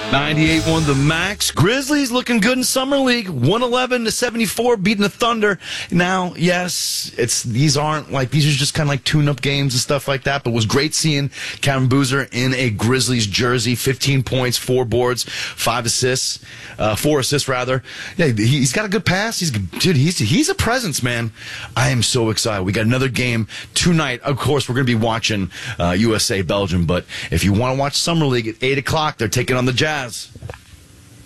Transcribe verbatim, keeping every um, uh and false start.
ninety-eight won the max. Grizzlies looking good in Summer League. one eleven to seventy-four, beating the Thunder. Now, yes, it's these aren't like, these are just kind of like tune-up games and stuff like that, but it was great seeing Cameron Boozer in a Grizzlies jersey. fifteen points, four boards, five assists, uh, four assists rather. Yeah, he's got a good pass. He's dude, he's he's a presence, man. I am so excited. We got another game tonight. Of course, we're going to be watching uh, U S A Belgium, but if you want to watch Summer League at eight o'clock, they're taking on the Jazz.